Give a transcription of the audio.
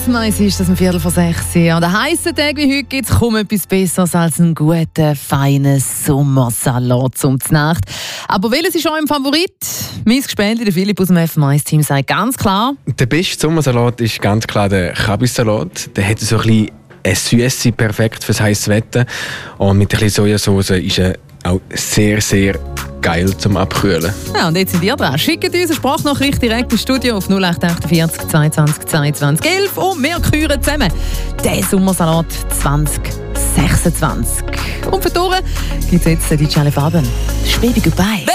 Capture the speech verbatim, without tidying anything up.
F M eins ist das um Viertel vor sechs. An den heissen Tagen wie heute gibt es kaum etwas Besseres als einen guten, feinen Sommersalat zum Znacht. Aber welches ist euer Favorit? Mein Gespendli, der Philipp aus dem F M eins-Team, sagt ganz klar: Der beste Sommersalat ist ganz klar der Kabissalat. Der hat so ein bisschen eine Süße, perfekt fürs heiße Wetter. Und mit ein bisschen Sojasauce ist er auch sehr, sehr geil zum Abkühlen. Ja, und jetzt sind ihr dran. Schickt uns eine Sprachnachricht direkt ins Studio auf null acht achtundvierzig zweiundzwanzig zweiundzwanzig elf und wir küren zusammen den Sommersalat zwanzig sechsundzwanzig. Und für die Ohren gibt es jetzt die Jelly Farben. Das ist Baby Goodbye.